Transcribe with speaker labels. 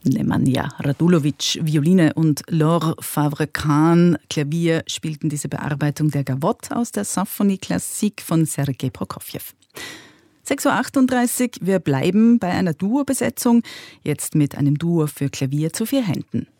Speaker 1: Nemanja Radulovic, Violine und Laure Favre-Kahn, Klavier, spielten diese Bearbeitung der Gavotte aus der Symphonie Classique von Sergei Prokofjew. 6.38 Uhr, wir bleiben bei einer Duo-Besetzung, jetzt mit einem Duo für Klavier zu 4 Händen.